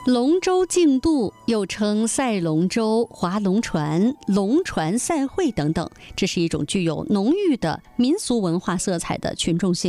龙舟竞渡又称赛龙舟、划龙船、龙船赛会等等，这是一种具有浓郁的民俗文化色彩的群众性